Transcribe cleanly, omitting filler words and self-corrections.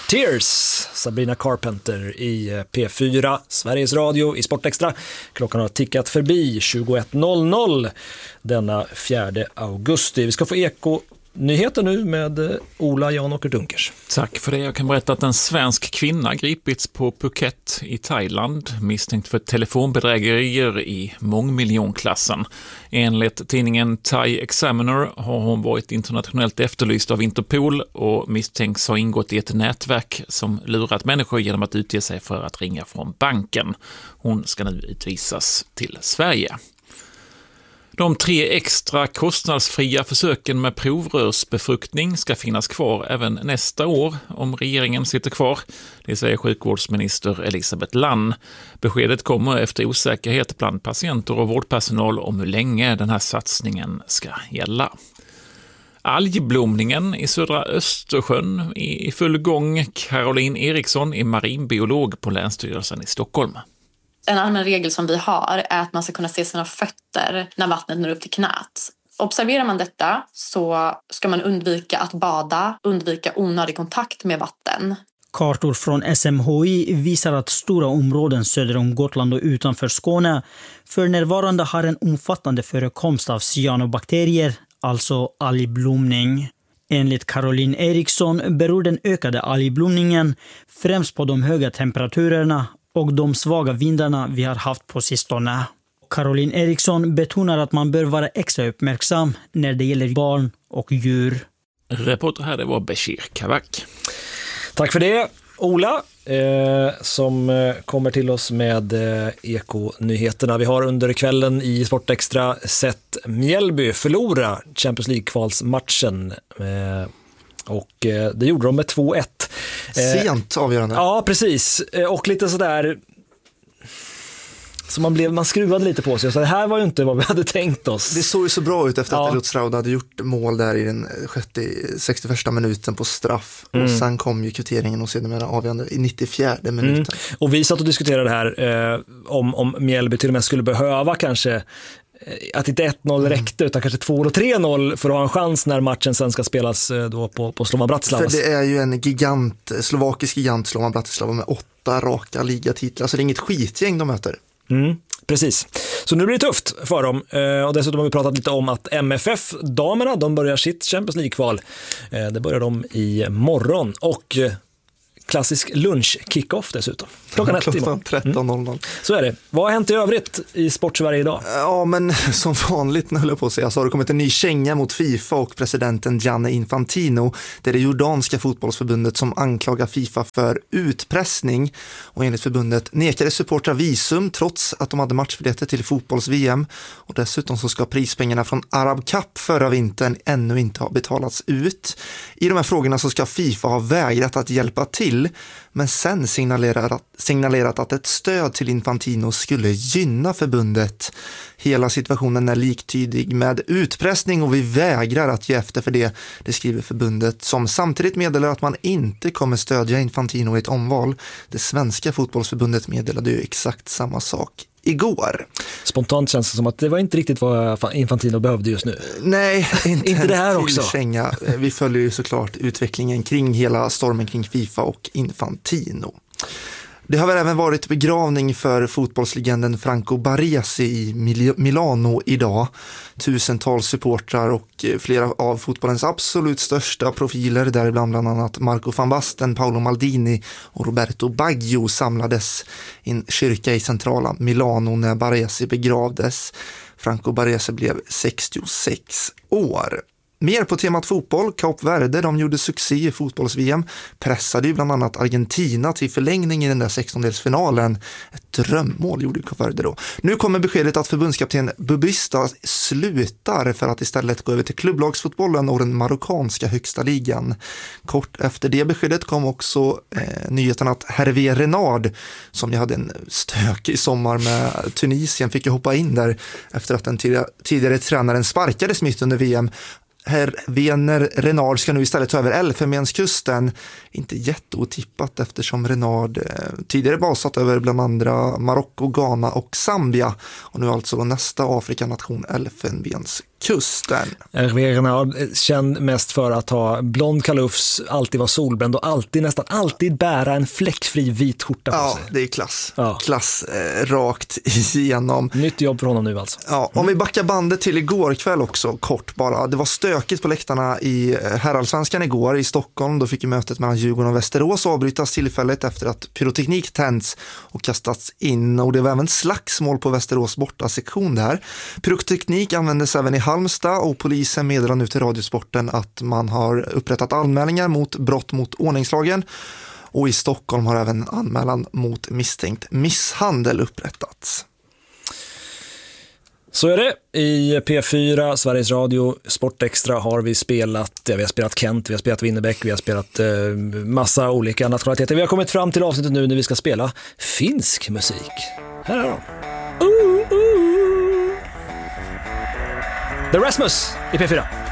Tears, Sabrina Carpenter i P4, Sveriges Radio i Sportextra. Klockan har tickat förbi 21.00 denna 4 augusti. Vi ska få Eko-nyheter nu med Ola Jan-Åker Dunkers. Tack för det. Jag kan berätta att en svensk kvinna gripits på Phuket i Thailand misstänkt för telefonbedrägerier i mångmiljonklassen. Enligt tidningen Thai Examiner har hon varit internationellt efterlyst av Interpol och misstänks ha ingått i ett nätverk som lurat människor genom att utge sig för att ringa från banken. Hon ska nu utvisas till Sverige. De 3 extra kostnadsfria försöken med provrörsbefruktning ska finnas kvar även nästa år om regeringen sitter kvar. Det säger sjukvårdsminister Elisabeth Lann. Beskedet kommer efter osäkerhet bland patienter och vårdpersonal om hur länge den här satsningen ska gälla. Algblomningen i södra Östersjön i full gång. Caroline Eriksson är marinbiolog på Länsstyrelsen i Stockholm. En allmän regel som vi har är att man ska kunna se sina fötter när vattnet når upp till knät. Observerar man detta så ska man undvika att bada, undvika onödig kontakt med vatten. Kartor från SMHI visar att stora områden söder om Gotland och utanför Skåne för närvarande har en omfattande förekomst av cyanobakterier, alltså algblomning. Enligt Caroline Eriksson beror den ökade algblomningen främst på de höga temperaturerna och de svaga vindarna vi har haft på sistone. Caroline Eriksson betonar att man bör vara extra uppmärksam när det gäller barn och djur. Reporter här, det var Bashir Kavak. Tack för det, Ola, som kommer till oss med Eko-nyheterna. Vi har under kvällen i Sportextra sett Mjällby förlora Champions League-kvalsmatchen. Och det gjorde de med 2-1. Sent avgörande. Ja, precis. Och lite sådär så man skruvade lite på sig. Så det här var ju inte vad vi hade tänkt oss. Det såg ju så bra ut efter att Elot Stroud hade gjort mål där i den 61 minuten på straff. Och sen kom ju kvitteringen och sedermera avgörande i 94 minuten. Och vi satt och diskuterade här om Mjällby till och med skulle behöva kanske att inte 1-0 räckte utan kanske 2 eller 3-0 för att ha en chans när matchen sen ska spelas då på Slovan Bratislava. För det är ju en slovakisk gigant Slovan Bratislava med 8 raka ligatitlar, så det är inget skitgäng de möter. Precis. Så nu blir det tufft för dem. Och dessutom har vi pratat lite om att MFF-damerna, de börjar sitt Champions League-kval. Det börjar de i morgon. Och klassisk lunch-kick-off dessutom. Klockan 13.00. Så är det. Vad har hänt i övrigt i Sportsverige idag? Ja, men som vanligt höll jag på att säga, så har det kommit en ny känga mot FIFA och presidenten Gianni Infantino. Det är det jordanska fotbollsförbundet som anklagar FIFA för utpressning. Och enligt förbundet nekade supportrar visum trots att de hade matchbiljetter till fotbolls-VM. Och dessutom så ska prispengarna från Arab Cup förra vintern ännu inte ha betalats ut. I de här frågorna så ska FIFA ha vägrat att hjälpa till, men sen signalerat att ett stöd till Infantino skulle gynna förbundet. Hela situationen är liktydig med utpressning och vi vägrar att ge efter för det, det skriver förbundet, som samtidigt meddelar att man inte kommer stödja Infantino i ett omval. Det svenska fotbollsförbundet meddelade ju exakt samma sak igår. Spontant känns det som att det var inte riktigt vad Infantino behövde just nu. Nej, inte det här också. Känga. Vi följer ju såklart utvecklingen kring hela stormen kring FIFA och Infantino. Det har väl även varit begravning för fotbollslegenden Franco Baresi i Milano idag. Tusentals supportrar och flera av fotbollens absolut största profiler, däribland bland annat Marco van Basten, Paolo Maldini och Roberto Baggio, samlades i en kyrka i centrala Milano när Baresi begravdes. Franco Baresi blev 66 år. Mer på temat fotboll. Cape Verde, de gjorde succé i fotbolls-VM. Pressade ju bland annat Argentina till förlängning i den där 16-delsfinalen. Ett drömmål gjorde Cape Verde då. Nu kommer beskedet att förbundskapten Bubista slutar för att istället gå över till klubblagsfotbollen och den marockanska högsta ligan. Kort efter det beskedet kom också nyheten att Hervé Renard, som ju hade en stökig sommar med Tunisien, fick ju hoppa in där efter att den tidigare tränaren sparkades mitt under VM. Hervé Renard ska nu istället ta över Elfenbenskusten. Inte jätteotippat eftersom Renard tidigare basat över bland andra Marocko, Ghana och Zambia. Och nu alltså nästa Afrikanation Elfenbenskusten. kusten. Hervé Renard, känd mest för att ha blond kalufs, alltid vara solbränd och nästan alltid bära en fläckfri vit skjorta på sig. Ja, det är klass. Ja. Klass rakt igenom. Nytt jobb för honom nu alltså. Ja, om vi backar bandet till igår kväll också, kort bara. Det var stökigt på läktarna i herrallsvenskan igår i Stockholm. Då fick ju mötet mellan Djurgården och Västerås avbrytas tillfälligt efter att pyroteknik tänds och kastats in. Och det var även slagsmål på Västerås bortasektion där. Pyroteknik användes även i Halmstad och polisen meddelar nu till Radiosporten att man har upprättat anmälningar mot brott mot ordningslagen. Och i Stockholm har även anmälan mot misstänkt misshandel upprättats. Så är det. I P4, Sveriges Radio, Sportextra har vi spelat Kent, vi har spelat Winnerbäck, vi har spelat massa olika nationaliteter. Vi har kommit fram till avsnittet nu när vi ska spela finsk musik. Här är de. The Rasmus i P4.